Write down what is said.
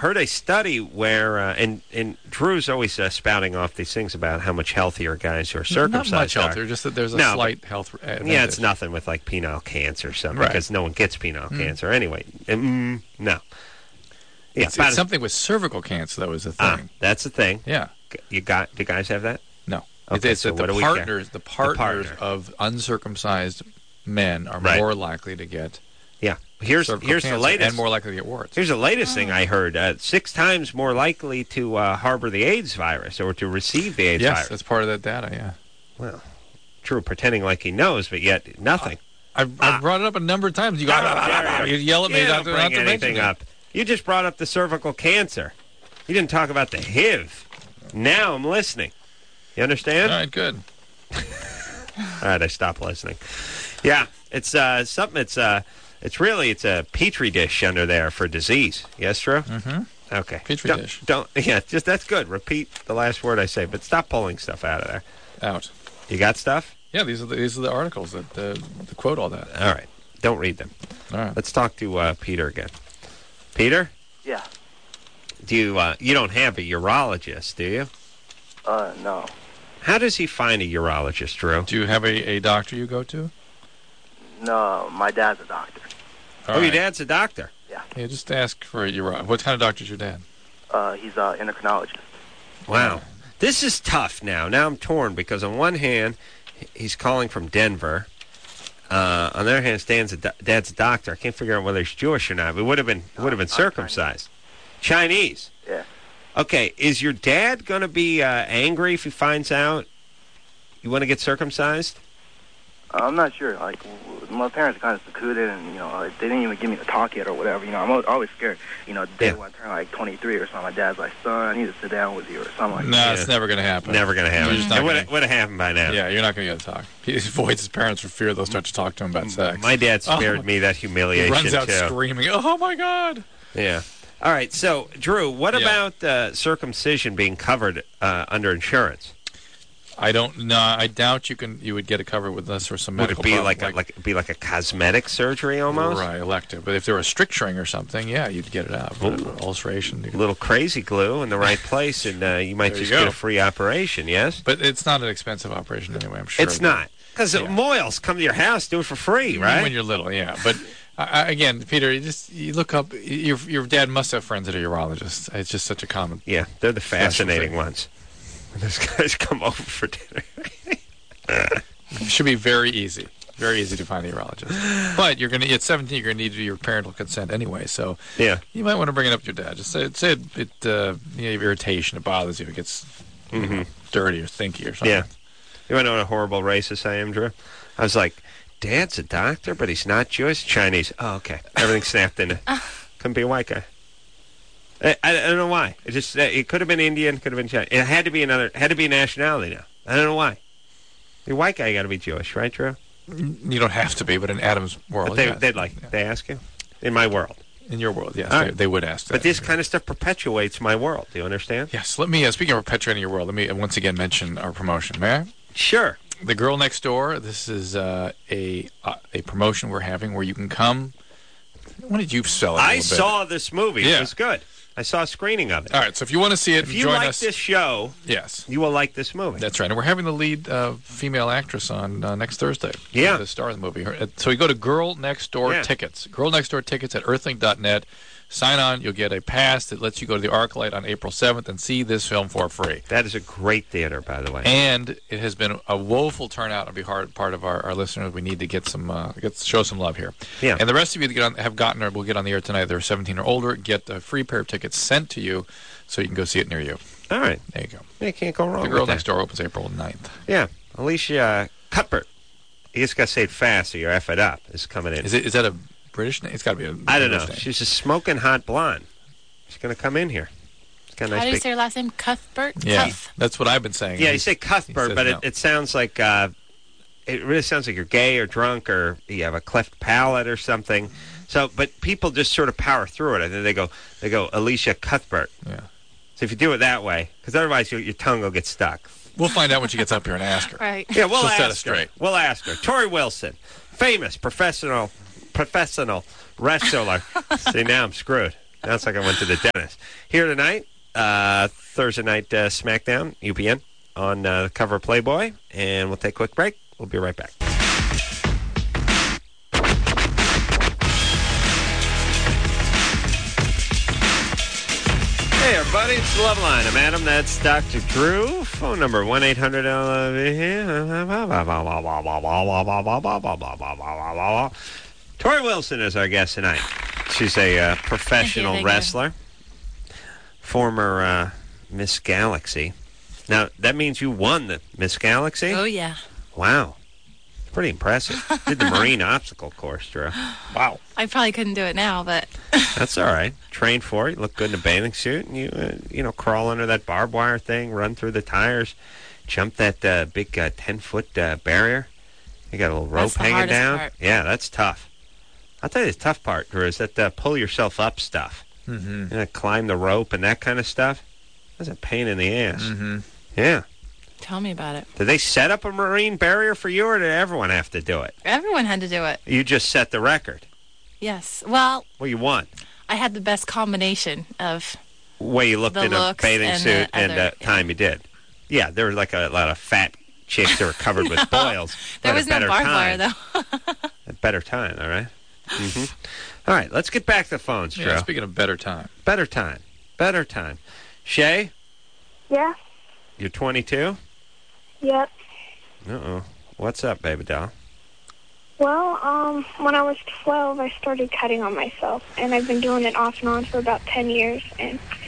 heard a study where, and Drew's always spouting off these things about how much healthier guys who are circumcised Not much healthier, just that there's a slight health advantage. Yeah, it's nothing with like penile cancer or something, because no one gets penile cancer anyway. No. Yeah, it's something with cervical cancer, though, is the thing. That's the thing. Yeah. Do guys have that? No. Okay, it's that the partners of uncircumcised men are more likely to get here's the latest, and more likely to get warts. Here's the latest thing I heard: 6 times more likely to harbor the AIDS virus or to receive the AIDS virus. Yes, that's part of that data. Yeah. Well, Drew pretending like he knows, but yet nothing. I've brought it up a number of times. You yell at me not to bring anything up. You just brought up the cervical cancer. You didn't talk about the HIV. Now I'm listening. You understand? All right, good. All right, I stopped listening. Yeah, it's something. It's really a petri dish under there for disease. Yes, Drew? Mm-hmm. Okay. Petri dish. That's good. Repeat the last word I say, but stop pulling stuff out of there. Out. You got stuff? Yeah, these are the articles that quote all that. All right. Don't read them. All right. Let's talk to Peter again. Peter? Yeah. Do you don't have a urologist, do you? No. How does he find a urologist, Drew? Do you have a doctor you go to? No, my dad's a doctor. Your dad's a doctor? Yeah. Yeah, just ask for a urologist. What kind of doctor is your dad? He's an endocrinologist. Wow. This is tough now. Now I'm torn because on one hand, he's calling from Denver. On the other hand, Dad's a doctor. I can't figure out whether he's Jewish or not. It would have been circumcised. Chinese. Yeah. Okay. Is your dad going to be angry if he finds out you want to get circumcised? I'm not sure. Like, my parents are kind of secluded, and they didn't even give me the talk yet or whatever. I'm always scared. The day when I turn like 23 or something, my dad's like, "Son, I need to sit down with you," or something like that. No, it's never going to happen. Never going to happen. It would have happened by now. Yeah, you're not going to get to talk. He avoids his parents for fear they'll start to talk to him about sex. My dad spared me that humiliation, He runs out too. screaming, "Oh, my God!" Yeah. All right, so, Drew, what about circumcision being covered under insurance? I don't know. I doubt you would get it covered with this or some medical. Would it be like a cosmetic surgery almost? Right, elective. But if there was stricturing or something, yeah, you'd get it out. Ulceration. A little crazy glue in the right place, and you might just get a free operation, yes? But it's not an expensive operation anyway, I'm sure. It's not. Because Moyles come to your house, do it for free, right? When you're little, yeah. But again, Peter, you look up. Your dad must have friends that are urologists. It's just such a common. Yeah, they're the fascinating ones. Those guys come over for dinner. It should be very easy. Very easy to find a urologist. But at 17, you're going to need your parental consent anyway. So yeah, you might want to bring it up to your dad. Just say you have irritation. It bothers you. It gets dirty or stinky or something. Yeah. You want to know what a horrible racist I am, Drew? I was like, Dad's a doctor, but he's not Jewish, Chinese. Oh, okay. Everything snapped into. Couldn't be a white guy. I don't know why. It could have been Indian, could have been Chinese. It had to be a nationality now. I don't know why. You're a white guy, you got to be Jewish, right, Drew? You don't have to be, but in Adam's world, they ask you? In my world. In your world, yes, they would ask that. But this kind of stuff perpetuates my world. Do you understand? Yes. Let me, speaking of perpetuating your world, let me once again mention our promotion. May I? Sure. The Girl Next Door. This is a promotion we're having where you can come. Why did you sell it? I saw this movie. Yeah. It was good. I saw a screening of it. All right, so if you want to see it, if you join like us. This show, yes, you will like this movie. That's right, and we're having the lead female actress on next Thursday. Yeah, the star of the movie. So you go to Girl Next Door Tickets. Girl Next Door Tickets at earthlink.net. Sign on. You'll get a pass that lets you go to the ArcLight on April 7th and see this film for free. That is a great theater, by the way. And it has been a woeful turnout on part of our listeners. We need to get show some love here. Yeah. And the rest of you that have gotten or will get on the air tonight, they're 17 or older, get a free pair of tickets sent to you so you can go see it near you. All right. There you go. You can't go wrong The Girl with that. Next Door opens April 9th. Yeah. Alicia Cuthbert. You just got to say it fast or you're F it up. Is coming in. Is that a British name? It's got to be a I don't know. British name. She's a smoking hot blonde. She's going to come in here. She's got a nice How do you say her last name? Cuthbert? Yeah, that's what I've been saying. Yeah, you say Cuthbert, but no. it sounds like it really sounds like you're gay or drunk or you have a cleft palate or something. So, but people just sort of power through it. And then they go Alicia Cuthbert. Yeah. So if you do it that way, because otherwise your tongue will get stuck. We'll find out when she gets up here and ask her. Right. Yeah, we'll She'll ask set her. us straight. We'll ask her. Tori Wilson, famous professional wrestler. See, now I'm screwed. Now it's like I went to the dentist. Here tonight, Thursday night SmackDown, UPN, on the cover of Playboy. And we'll take a quick break. We'll be right back. Hey, everybody, it's the Love Line. I'm Adam. That's Dr. Drew. Phone number 1-800-LOVE. Tori Wilson is our guest tonight. She's a professional wrestler, former Miss Galaxy. Now, that means you won the Miss Galaxy? Oh, yeah. Wow. Pretty impressive. Did the Marine obstacle course, Drew. Wow. I probably couldn't do it now, but... That's all right. Trained for it. You look good in a bathing suit. And you crawl under that barbed wire thing, run through the tires, jump that big 10-foot barrier. You got a little rope hanging down. Part. Yeah, that's tough. I'll tell you the tough part, Drew, is that pull yourself up stuff. Mm-hmm. Climb the rope and that kind of stuff. That's a pain in the ass. Mm-hmm. Yeah. Tell me about it. Did they set up a Marine barrier for you, or did everyone have to do it? Everyone had to do it. You just set the record. Yes. Well, you won. I had the best combination of way you looked in a bathing suit and the time you did. Yeah, there were like a lot of fat chicks that were covered with boils. There was no barbed wire, though. A better time, all right? Mm-hmm. All right, let's get back to the phones, Drew. Yeah, speaking of better time. Better time. Better time. Shay? Yeah? You're 22? Yep. Uh-oh. What's up, baby doll? Well, when I was 12, I started cutting on myself, and I've been doing it off and on for about 10 years, and